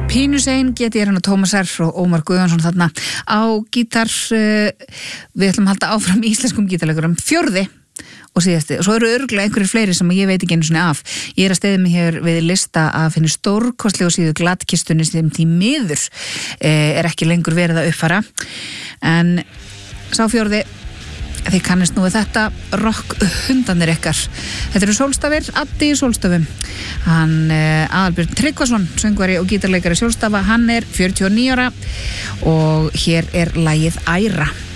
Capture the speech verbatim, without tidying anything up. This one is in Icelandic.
Pínusein, geti er hann og Tómas R og Ómar Guðjónsson þarna á gítar. Við ætlum að halda áfram íslenskum gítarleikurum. Fjórði og síðasti. Og svo eru örugglega einhverjir fleiri sem ég veit ekki einu svona af. Ég er að steyða mig hér við lista að finna stórkostlegu síðu glattkistunni sem því miður er ekki lengur verið að uppfara. En sá fjórði, þið kannist nú við þetta, rock hundanir ykkar. Þetta eru Sólstafir, Addi í Sólstafum. Hann eh, Aðalbjörn Tryggvason, söngvari og gítarleikari Sólstafa, hann er fjörutíu og níu ára og hér er lagið Æra.